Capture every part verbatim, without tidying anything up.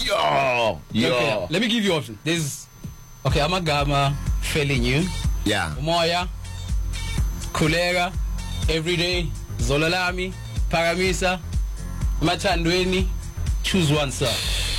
Yo, yo. Okay, let me give you options. There's okay, Amagama, failing you. Yeah. Umoya, Kulera, Everyday, Zolalami, Paramisa, Matandweni. Choose one, sir.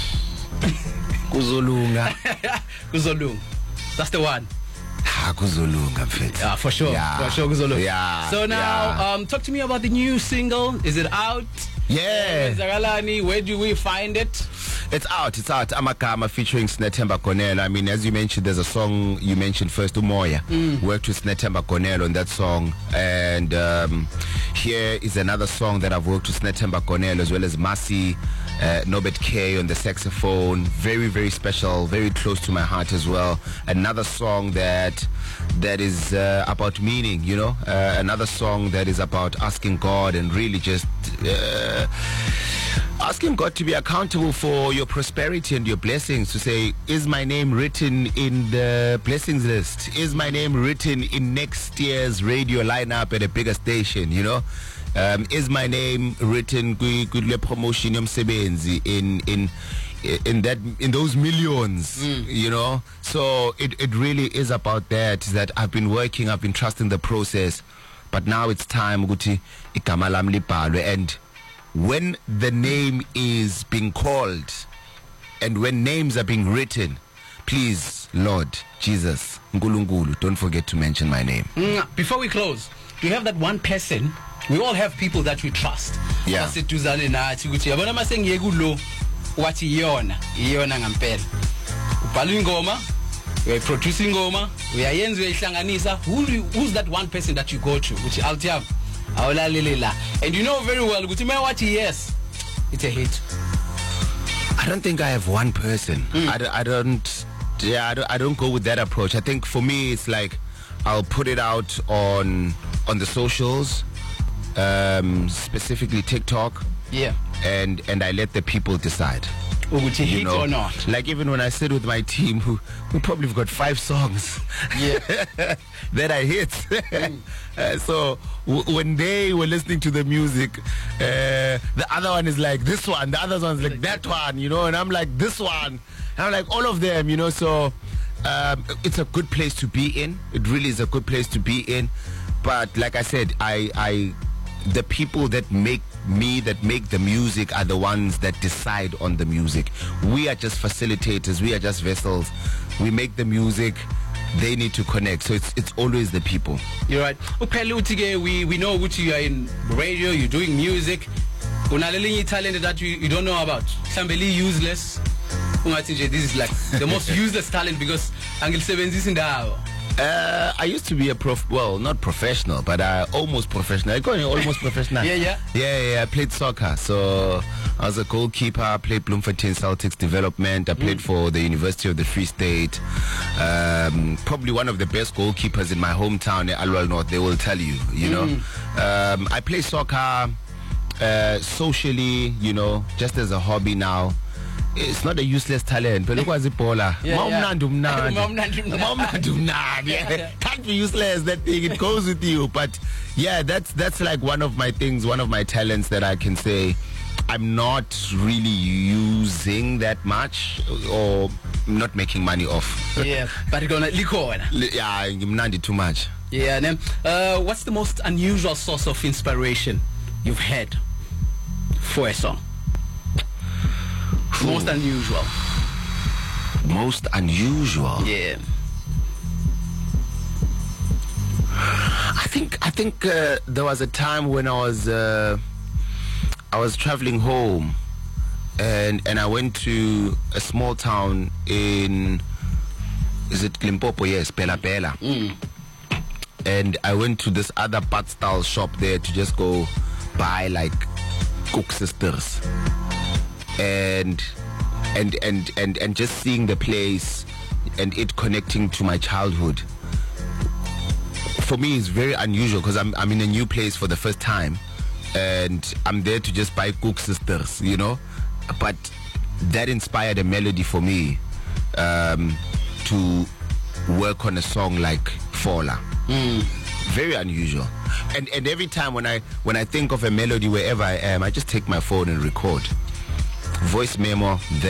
Kuzolunga. Kuzolunga. That's the one. Ah, Kuzolunga, fit. Yeah, for sure. Yeah. For sure, Kuzolunga. Yeah. So now, yeah. um, talk to me about the new single. Is it out? Yeah. Zagalani, where do we find it? It's out, it's out. Amakama featuring Snetemba Cornell. I mean, as you mentioned, there's a song you mentioned first, Umoya. Mm. Worked with Snetemba Cornell on that song. And um, here is another song that I've worked with Snetemba Cornell as well as Masi, uh, Norbert K on the saxophone. Very, very special, very close to my heart as well. Another song that that is uh, about meaning, you know. Uh, another song that is about asking God and really just... Uh, asking God to be accountable for your prosperity and your blessings, to say, is my name written in the blessings list? Is my name written in next year's radio lineup at a bigger station, you know? Um, is my name written kule promotion yomsebenzi in in in that in those millions, mm. you know? So it, it really is about that, that I've been working, I've been trusting the process, but now it's time ukuthi igama lami libhalwe. And when the name is being called and when names are being written, please, Lord Jesus, Nkulunkulu, don't forget to mention my name. Mm, before we close, do you have that one person? We all have people that we trust. Yeah. Abaseduzane nathi ukuthi yabona mase ngiye kulo wathi iyona iyona ngampela. Ubhala ingoma, uyayiproduce ingoma, uyayenza uyayihlanganisa. Who who's that one person that you go to? Ukuthi Altiam and you know very well, yes, it's a hit. I don't think I have one person. Mm. I, don't, I don't, yeah, I don't, I don't go with that approach. I think for me, it's like I'll put it out on on the socials, um, specifically TikTok. Yeah. And and I let the people decide. You hit know, or not. Like even when I sit with my team, who we probably have got five songs, yeah, that I hit. Mm. uh, so w- when they were listening to the music, uh, the other one is like this one, the other one's like that one, you know, and I'm like this one, and I'm like all of them, you know. So um, it's a good place to be in. It really is a good place to be in. But like I said, I, I the people that make me, that make the music, are the ones that decide on the music. We are just facilitators, we are just vessels. We make the music, they need to connect. So it's it's always the people. You're right. Okay, we we know what you are in radio, you're doing music. Unalelinye talent that you, you don't know about. Somebody useless. This is like the most useless talent because Angel Sevenzis in the Uh, I used to be a prof, well, not professional, but uh, almost professional. I call it almost professional. yeah, yeah. Yeah, yeah. I played soccer. So I was a goalkeeper. I played Bloemfontein Celtics development. I played mm. for the University of the Free State. Um, probably one of the best goalkeepers in my hometown, Alwal North, they will tell you, you mm. know. Um, I play soccer uh, socially, you know, just as a hobby now. It's not a useless talent, but look what's it, Paula. Can't be useless, that thing, it goes with you. But yeah, that's that's like one of my things, one of my talents that I can say I'm not really using that much or not making money off. Yeah, but it's gonna likona. Yeah, I'm not too much. Yeah, and then, uh, what's the most unusual source of inspiration you've had for a song? Most unusual. Most unusual. Yeah. I think I think uh, there was a time when I was uh, I was traveling home, and and I went to a small town in, is it Limpopo? Yes, Bela Bela. Mm. And I went to this other pot style shop there to just go buy like Cook Sisters. And and and and and just seeing the place and it connecting to my childhood, for me is very unusual because I'm I'm in a new place for the first time, and I'm there to just buy Cook Sisters, you know. But that inspired a melody for me um, to work on a song like Fola. Mm. Very unusual. And and every time when I when I think of a melody wherever I am, I just take my phone and record. Voice memo.